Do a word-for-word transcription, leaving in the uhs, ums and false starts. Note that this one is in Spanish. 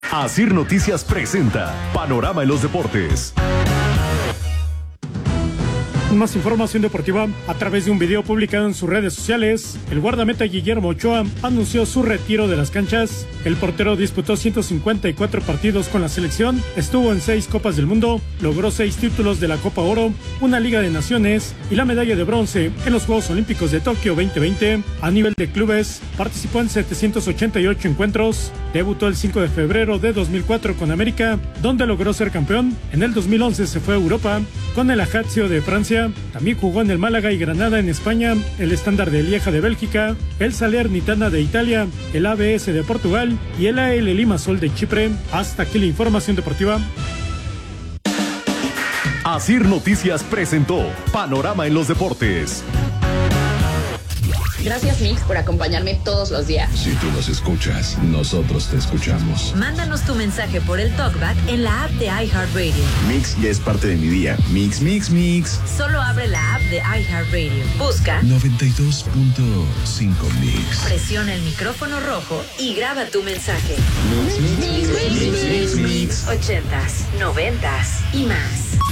Asir Noticias presenta Panorama en los Deportes. Más información deportiva. A través de un video publicado en sus redes sociales, el guardameta Guillermo Ochoa anunció su retiro de las canchas. El portero disputó ciento cincuenta y cuatro partidos con la selección, estuvo en seis Copas del Mundo, logró seis títulos de la Copa Oro, una Liga de Naciones y la medalla de bronce en los Juegos Olímpicos de Tokio veinte veinte. A nivel de clubes, participó en setecientos ochenta y ocho encuentros, debutó el cinco de febrero de dos mil cuatro con América, donde logró ser campeón. En el dos mil once se fue a Europa con el Ajaccio de Francia. También jugó en el Málaga y Granada en España, el Estándar de Lieja de Bélgica, el Salernitana de Italia, el A B S de Portugal y el A L Limassol de Chipre. Hasta aquí la información deportiva. Asir Noticias presentó Panorama en los Deportes. Gracias, Mix, por acompañarme todos los días. Si tú nos escuchas, nosotros te escuchamos. Mándanos tu mensaje por el TalkBack en la app de iHeartRadio. Mix ya es parte de mi día. Mix, mix, mix. Solo abre la app de iHeartRadio. Busca noventa y dos punto cinco Mix. Presiona el micrófono rojo y graba tu mensaje. Mix, mix, mix, mix, mix, mix. Ochentas, noventas y más.